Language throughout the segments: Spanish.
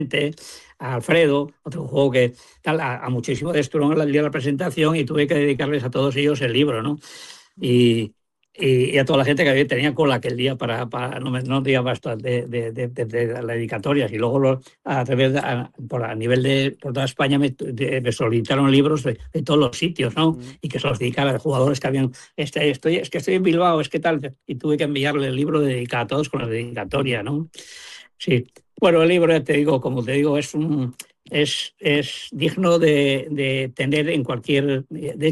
a Alfredo, otro juego que tal, a muchísimo de Strong el día de la presentación y tuve que dedicarles a todos ellos el libro, ¿no? Y, y a toda la gente que tenía cola aquel día no tenía basta de las dedicatorias. Y luego a través a nivel de por toda España me solicitaron libros de todos los sitios, ¿no? Y que se los dedicara a jugadores que habían, es que estoy en Bilbao, es que tal, y tuve que enviarle el libro dedicado a todos con la dedicatoria, ¿no? Sí. Bueno, el libro, ya te digo, como te digo, es digno de tener en cualquier.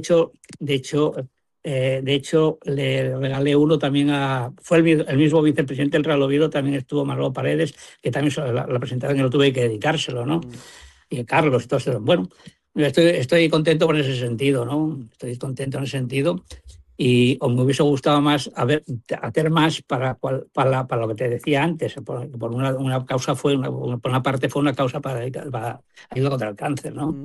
De hecho, le regalé uno también fue el mismo vicepresidente del Real Oviedo, también estuvo Manolo Paredes, que también la presentación yo tuve que dedicárselo, ¿no? Y Carlos y todo eso. Bueno, estoy contento con ese sentido, ¿no? Estoy contento en ese sentido. Y o me hubiese gustado más hacer más para lo que te decía antes. Por una causa por una parte fue una causa para ayuda contra el cáncer, ¿no?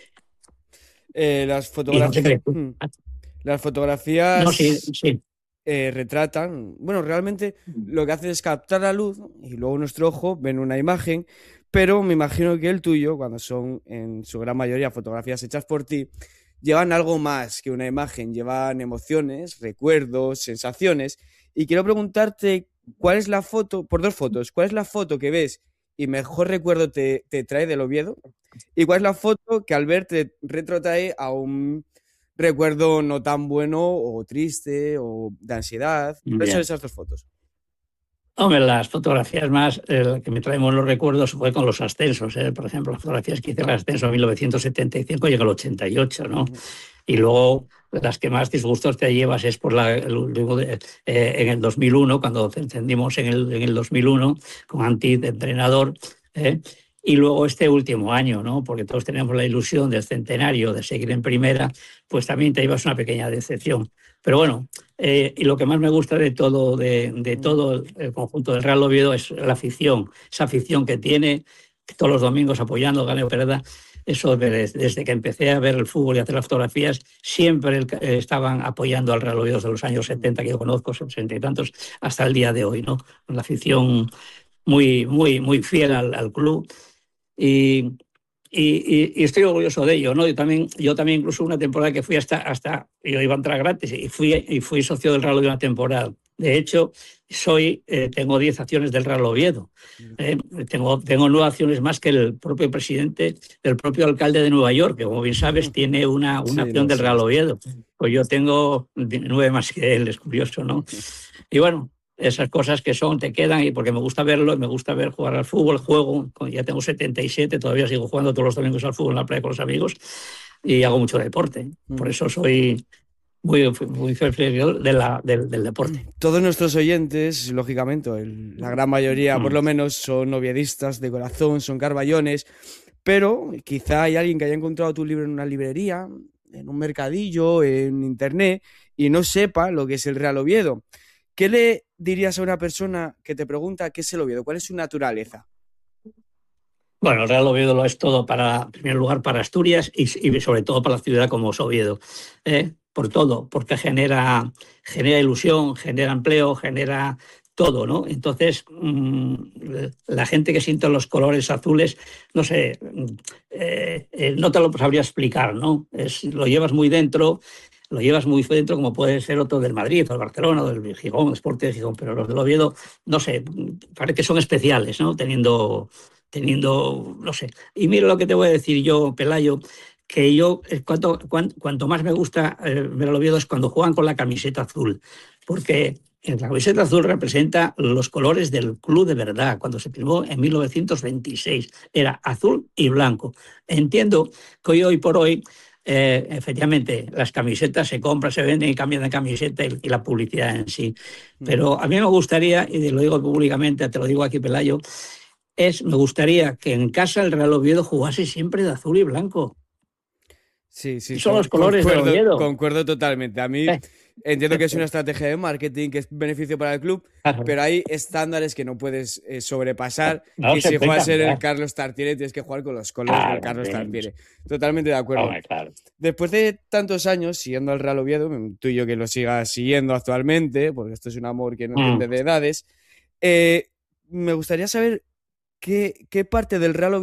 Las Y no sé fotografías, qué. las No, sí, fotografías sí. retratan, bueno, realmente lo que hace es captar la luz y luego nuestro ojo ven una imagen, pero me imagino que el tuyo, cuando son en su gran mayoría fotografías hechas por ti, llevan algo más que una imagen, llevan emociones, recuerdos, sensaciones. Y quiero preguntarte, ¿cuál es la foto, por dos fotos, cuál es la foto que ves y mejor recuerdo te trae del Oviedo? ¿Y cuál es la foto que al ver te retrotrae a un recuerdo no tan bueno o triste o de ansiedad? ¿Cuáles son Bien. esas dos fotos? Hombre, las fotografías más que me traen buenos recuerdos fue con los ascensos. Por ejemplo, las fotografías que hice en el ascenso en 1975 llega al 88, ¿no? Ujú. Y luego las que más disgustos te llevas es en el 2001, cuando encendimos en el 2001 con Anti de entrenador, ¿eh? Y luego este último año, ¿no? Porque todos teníamos la ilusión del centenario, de seguir en primera, pues también te llevas una pequeña decepción. Pero bueno, y lo que más me gusta de todo el conjunto del Real Oviedo es la afición, esa afición que tiene todos los domingos apoyando, gane o perda. Eso desde que empecé a ver el fútbol y a hacer las fotografías, siempre estaban apoyando al Real Oviedo de los años 70 que yo conozco, 60 y tantos, hasta el día de hoy, ¿no? La afición muy, muy, muy fiel al club. Y, y estoy orgulloso de ello, ¿no? Yo también incluso una temporada que fui yo iba a entrar gratis y fui socio del Real Oviedo una temporada. De hecho, tengo 10 acciones del Real Oviedo. Eh, tengo 9 acciones más que el propio presidente, el propio alcalde de Nueva York, que como bien sabes tiene una Sí, acción lo del sé, lo Real sé. Oviedo. Pues yo tengo 9 más que él, es curioso, ¿no? Y bueno, esas cosas que te quedan y porque me gusta verlo, me gusta ver jugar al fútbol, ya tengo 77, todavía sigo jugando todos los domingos al fútbol en la playa con los amigos y hago mucho deporte. Por eso soy muy, muy fiel del deporte. Todos nuestros oyentes, lógicamente, la gran mayoría por Mm. lo menos son oviedistas de corazón, son carballones, pero quizá hay alguien que haya encontrado tu libro en una librería, en un mercadillo, en internet, y no sepa lo que es el Real Oviedo. ¿Qué le dirías a una persona que te pregunta qué es el Oviedo? ¿Cuál es su naturaleza? Bueno, el Real Oviedo lo es todo en primer lugar, para Asturias y sobre todo para la ciudad como es Oviedo. Por todo, porque genera ilusión, genera empleo, genera todo, ¿no? Entonces, la gente que siente los colores azules, no sé, no te lo sabría explicar, ¿no? Lo llevas muy dentro. Lo llevas muy dentro, como puede ser otro del Madrid, o del Barcelona, o del Gijón, el Sporting de Gijón, pero los del Oviedo, no sé, parece que son especiales, ¿no? Teniendo, no sé. Y mira lo que te voy a decir yo, Pelayo, que cuanto más me gusta ver al Oviedo es cuando juegan con la camiseta azul, porque la camiseta azul representa los colores del club de verdad, cuando se firmó en 1926. Era azul y blanco. Entiendo que hoy por hoy, efectivamente, las camisetas se compran, se venden y cambian de camiseta y la publicidad en sí. Pero a mí me gustaría, y lo digo públicamente, te lo digo aquí, Pelayo, me gustaría que en casa el Real Oviedo jugase siempre de azul y blanco. Sí, sí, Y son los colores del Oviedo. concuerdo totalmente. A mí Eh, entiendo que es una estrategia de marketing, que es beneficio para el club, claro, pero hay estándares que no puedes sobrepasar, no que se si puede juegas en el cambiar. Carlos Tartiere tienes que jugar con los colores del Claro, Carlos bien. Tartiere. Totalmente de acuerdo. Hombre, claro. Después de tantos años siguiendo al Real Oviedo, tú y yo que lo sigas siguiendo actualmente, porque esto es un amor que no Mm. entiende de edades, eh, me gustaría saber ¿qué parte del Real